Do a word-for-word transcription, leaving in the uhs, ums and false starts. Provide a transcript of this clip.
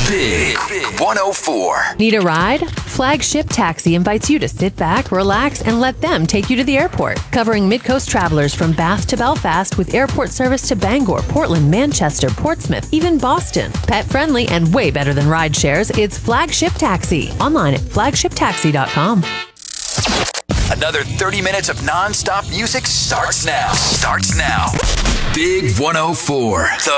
Big one oh four. Need a ride? Flagship Taxi invites you to sit back, relax, and let them take you to the airport. Covering mid-coast travelers from Bath to Belfast with airport service to Bangor, Portland, Manchester, Portsmouth, even Boston. Pet-friendly and way better than ride shares, it's Flagship Taxi. Online at flagship taxi dot com. Another thirty minutes of non-stop music starts now. Starts now. Big one oh four, the